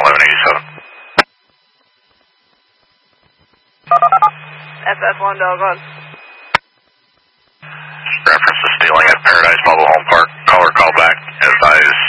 1187. FF1 Doggone. Reference to stealing at Paradise Mobile Home Park. Caller call back. Advise